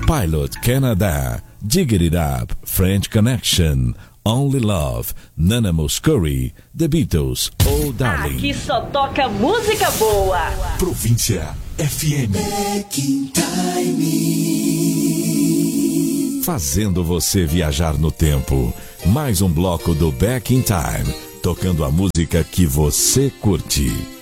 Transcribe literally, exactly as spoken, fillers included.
Pilot Canada, Dig It Up, French Connection, Only Love, Nana Mouskouri, The Beatles, Oh Darling. Aqui só toca música boa. Província F M. Back in Time. Fazendo você viajar no tempo. Mais um bloco do Back in Time, tocando a música que você curte.